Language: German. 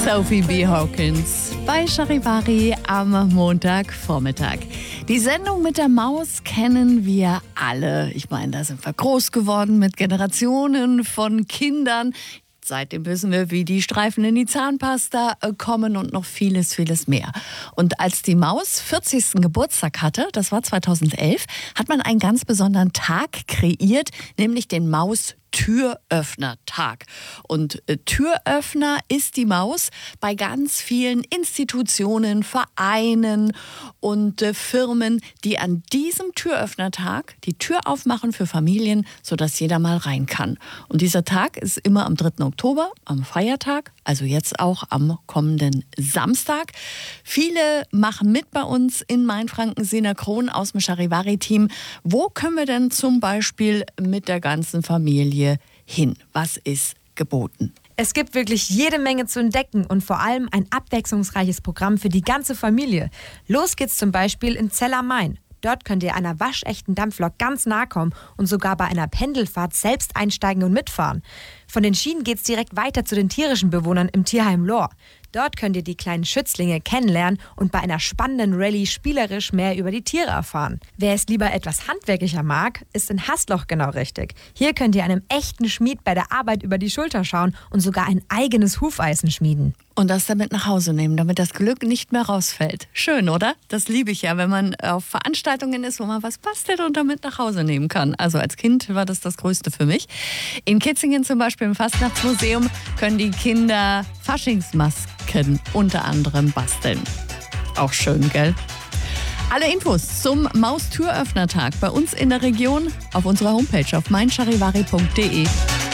Sophie B. Hawkins bei Charivari am Montagvormittag. Die Sendung mit der Maus kennen wir alle. Ich meine, da sind wir groß geworden mit Generationen von Kindern. Seitdem wissen wir, wie die Streifen in die Zahnpasta kommen und noch vieles, vieles mehr. Und als die Maus 40. Geburtstag hatte, das war 2011, hat man einen ganz besonderen Tag kreiert, nämlich den Maus-Türöffner-Tag. Und Türöffner ist die Maus bei ganz vielen Institutionen, Vereinen und Firmen, die an diesem Türöffnertag die Tür aufmachen für Familien, sodass jeder mal rein kann. Und dieser Tag ist immer am 3. Oktober, am Feiertag, also jetzt auch am kommenden Samstag. Viele machen mit bei uns in Mainfranken. Sina Krohn aus dem Charivari-Team. Wo können wir denn zum Beispiel mit der ganzen Familie hin? Was ist geboten? Es gibt wirklich jede Menge zu entdecken und vor allem ein abwechslungsreiches Programm für die ganze Familie. Los geht's zum Beispiel in Zell am Main. Dort könnt ihr einer waschechten Dampflok ganz nahe kommen und sogar bei einer Pendelfahrt selbst einsteigen und mitfahren. Von den Schienen geht's direkt weiter zu den tierischen Bewohnern im Tierheim Lohr. Dort könnt ihr die kleinen Schützlinge kennenlernen und bei einer spannenden Rallye spielerisch mehr über die Tiere erfahren. Wer es lieber etwas handwerklicher mag, ist in Hasloch genau richtig. Hier könnt ihr einem echten Schmied bei der Arbeit über die Schulter schauen und sogar ein eigenes Hufeisen schmieden. Und das damit nach Hause nehmen, damit das Glück nicht mehr rausfällt. Schön, oder? Das liebe ich ja, wenn man auf Veranstaltungen ist, wo man was bastelt und damit nach Hause nehmen kann. Also als Kind war das Größte für mich. In Kitzingen zum Beispiel im Fastnachtsmuseum können die Kinder Faschingsmasken unter anderem basteln. Auch schön, gell? Alle Infos zum Maustüröffnertag bei uns in der Region auf unserer Homepage auf meincharivari.de.